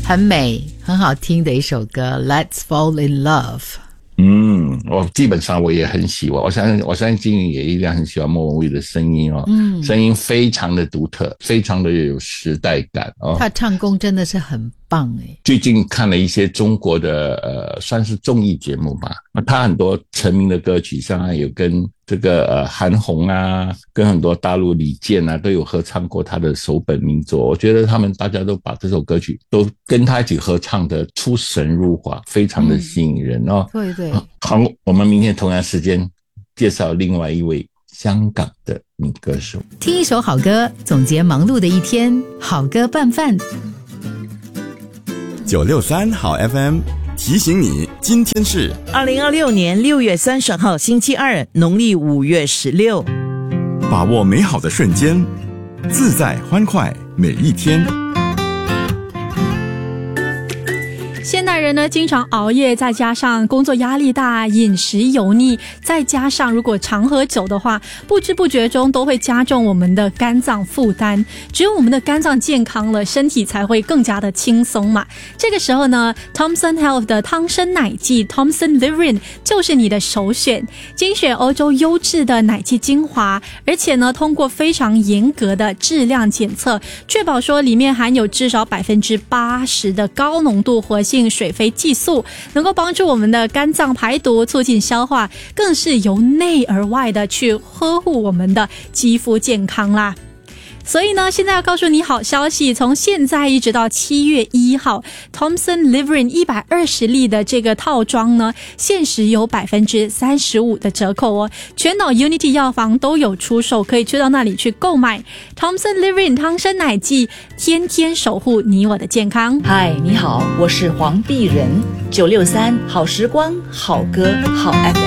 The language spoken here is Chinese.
很美很好听的一首歌 Let's Fall in Love。 我基本上我也很喜欢，我相信金云也一定很喜欢莫文蔚的声音哦，声音非常的独特，非常的有时代感哦。 他唱功真的是很棒诶。 最近看了一些中国的算是综艺节目吧，他很多成名的歌曲，像有跟这个韩红啊，跟很多大陆李健啊都有合唱过他的首本名作。我觉得大家都把这首歌曲都跟他一起合唱的出神入化，非常的吸引人哦。 对对。 好，我们明天同样时间介绍另外一位香港的女歌手。 听一首好歌，总结忙碌的一天，好歌拌饭。 963好 FM 提醒你，今天是 2026年6月30号星期二，农历5月16。 把握美好的瞬间，自在欢快每一天。 现代人呢经常熬夜，再加上工作压力大，饮食油腻，再加上如果常喝酒的话，不知不觉中都会加重我们的肝脏负担。只有我们的肝脏健康了，身体才会更加的轻松嘛。这个时候呢 Thomson Health 的汤参奶蓟 Thomson Liverin 就是你的首选，精选欧洲优质的奶蓟精华，而且呢通过非常严格的质量检测，确保说里面含有至少 80% 的高浓度活性水飞激素，能够帮助我们的肝脏排毒，促进消化，更是由内而外的去呵护我们的肌肤健康啦。所以呢，现在要告诉你好消息，从现在一直到7月1号 Thomson Liverin 120粒的这个套装呢，限时有 35% 的折扣哦。全岛 Unity 药房都有出售，可以去到那里去购买 Thomson Liverin 汤参奶蓟，天天守护你我的健康。 嗨，你好，我是黄碧仁，963好时光好歌好 FM。